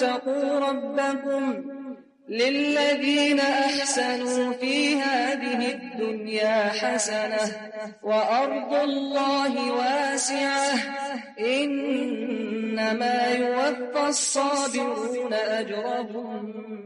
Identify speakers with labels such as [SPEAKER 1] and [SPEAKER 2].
[SPEAKER 1] واتقوا ربكم للذين أحسنوا في هذه الدنيا حسنة وأرض الله واسعة إنما يوفى الصابرون أجرهم